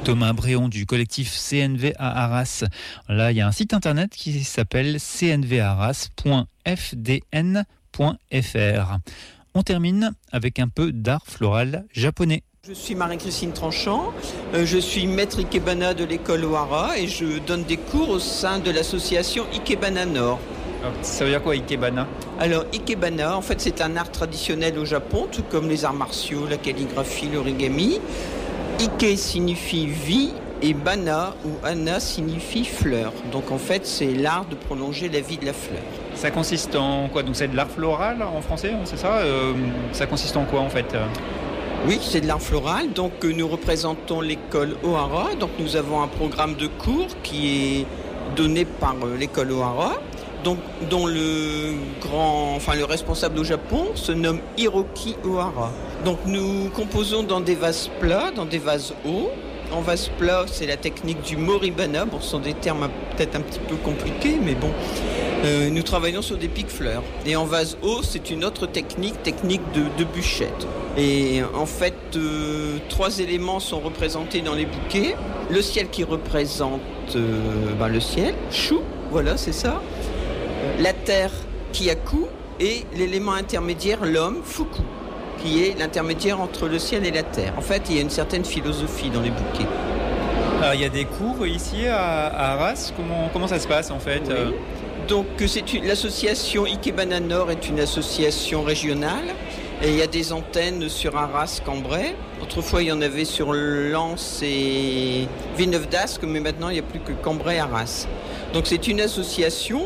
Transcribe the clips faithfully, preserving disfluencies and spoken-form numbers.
Thomas Bréon du collectif C N V à Arras. Là, il y a un site internet qui s'appelle c n v arras point f d n point f r. On termine avec un peu d'art floral japonais. Je suis Marie-Christine Tranchant, je suis maître Ikebana de l'école Ohara et je donne des cours au sein de l'association Ikebana Nord. Alors, ça veut dire quoi, Ikebana ? Alors, Ikebana, en fait, c'est un art traditionnel au Japon, tout comme les arts martiaux, la calligraphie, l'origami. Ike signifie vie et bana ou ana signifie fleur. Donc, en fait, c'est l'art de prolonger la vie de la fleur. Ça consiste en quoi ? Donc, c'est de l'art floral en français, c'est ça ? euh, Ça consiste en quoi, en fait ? Oui, c'est de l'art floral. Donc, nous représentons l'école Ohara. Donc, nous avons un programme de cours qui est donné par l'école Ohara. Donc, dont le grand, enfin le responsable au Japon se nomme Hiroki Ohara. Donc, nous composons dans des vases plats, dans des vases hauts. En vase plat, c'est la technique du moribana. Bon, ce sont des termes peut-être un petit peu compliqués, mais bon. Euh, nous travaillons sur des piques-fleurs. Et en vase haut, c'est une autre technique, technique de, de bûchette. Et en fait, euh, trois éléments sont représentés dans les bouquets. Le ciel qui représente euh, ben, le ciel, Shu, voilà, c'est ça. La terre, Kiyaku, et l'élément intermédiaire, l'homme, Fuku, qui est l'intermédiaire entre le ciel et la terre. En fait, il y a une certaine philosophie dans les bouquets. Alors, il y a des cours ici à, à Arras. Comment, comment ça se passe en fait ? Oui. Donc, c'est une, l'association Ikebana Nord est une association régionale. Et il y a des antennes sur Arras, Cambrai. Autrefois, il y en avait sur Lens et Villeneuve d'Ascq, mais maintenant, il n'y a plus que Cambrai et Arras. Donc, c'est une association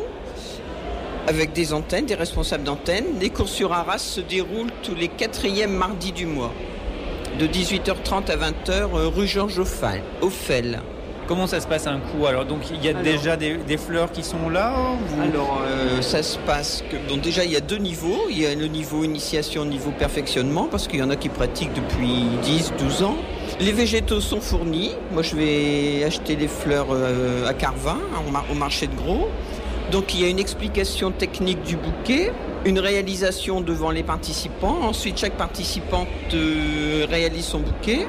avec des antennes, des responsables d'antennes. Les cours sur Arras se déroulent tous les quatrièmes mardis du mois, de dix-huit heures trente à vingt heures, rue Georges Auffel. Comment ça se passe un coup ? Alors, donc, il y a alors, déjà des, des fleurs qui sont là vous... Alors, euh, ça se passe que... Donc, déjà, il y a deux niveaux. Il y a le niveau initiation, le niveau perfectionnement, parce qu'il y en a qui pratiquent depuis dix, douze ans. Les végétaux sont fournis. Moi, je vais acheter les fleurs euh, à Carvin, au marché de gros. Donc, il y a une explication technique du bouquet, une réalisation devant les participants. Ensuite, chaque participante euh, réalise son bouquet.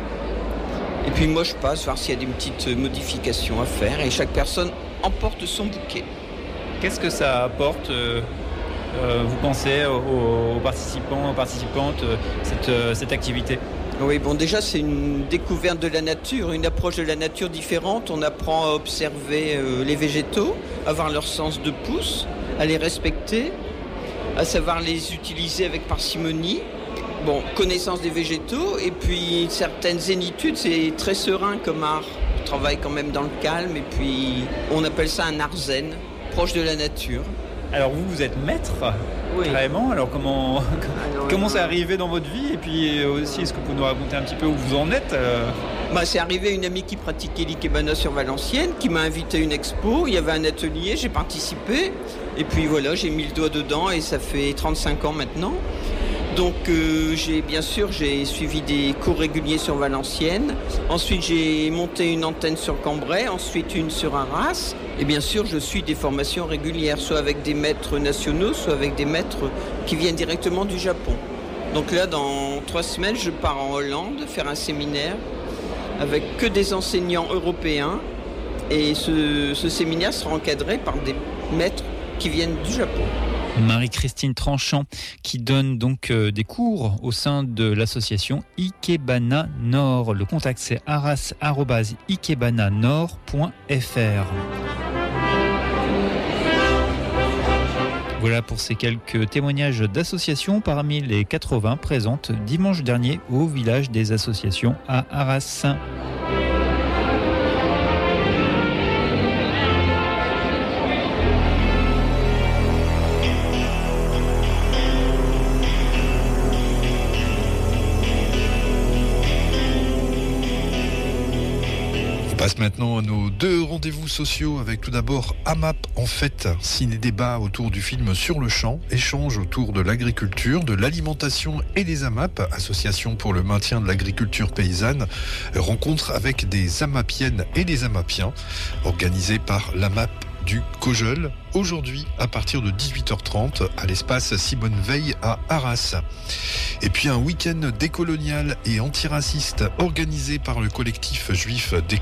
Et puis moi, je passe voir s'il y a des petites modifications à faire. Et chaque personne emporte son bouquet. Qu'est-ce que ça apporte, euh, euh, vous pensez, aux, aux participants, aux participantes, euh, cette, euh, cette activité ? Oui, bon, déjà, c'est une découverte de la nature, une approche de la nature différente. On apprend à observer euh, les végétaux, à voir leur sens de pouce, à les respecter, à savoir les utiliser avec parcimonie. Bon, connaissance des végétaux et puis certaines zénitudes, c'est très serein comme art. On travaille quand même dans le calme et puis on appelle ça un art zen, proche de la nature. Alors vous, vous êtes maître, oui. Carrément. Alors comment, Alors, comment c'est arrivé dans votre vie ? Et puis aussi, est-ce que vous pouvez nous raconter un petit peu où vous en êtes ? Bah, c'est arrivé une amie qui pratiquait l'ikebana sur Valenciennes, qui m'a invité à une expo. Il y avait un atelier, j'ai participé. Et puis voilà, j'ai mis le doigt dedans et ça fait trente-cinq ans maintenant. Donc euh, j'ai bien sûr j'ai suivi des cours réguliers sur Valenciennes. Ensuite j'ai monté une antenne sur Cambrai, ensuite une sur Arras. Et bien sûr je suis des formations régulières, soit avec des maîtres nationaux, soit avec des maîtres qui viennent directement du Japon. Donc là dans trois semaines je pars en Hollande faire un séminaire avec que des enseignants européens. Et ce, ce séminaire sera encadré par des maîtres qui viennent du Japon. Marie-Christine Tranchant qui donne donc euh, des cours au sein de l'association Ikebana Nord. Le contact c'est arras arobase ikebana nord point f r. Voilà pour ces quelques témoignages d'associations parmi les quatre-vingts présentes dimanche dernier au village des associations à Arras. On passe maintenant à nos deux rendez-vous sociaux avec tout d'abord AMAP en fête, ciné-débat autour du film Sur le champ, échange autour de l'agriculture, de l'alimentation et des AMAP, association pour le maintien de l'agriculture paysanne, rencontre avec des AMAPiennes et des AMAPiens, organisée par l'AMAP du Cojeul, aujourd'hui à partir de dix-huit heures trente à l'espace Simone Veil à Arras. Et puis un week-end décolonial et antiraciste organisé par le collectif juif